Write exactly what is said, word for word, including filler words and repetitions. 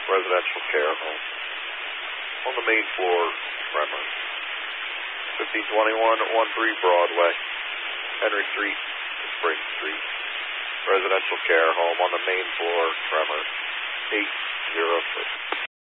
residential care home. On the main floor, Bremer. fifteen twenty-one thirteen Broadway, Henry Street, Spring Street. Residential care home on the main floor, Bremer, eight zero six.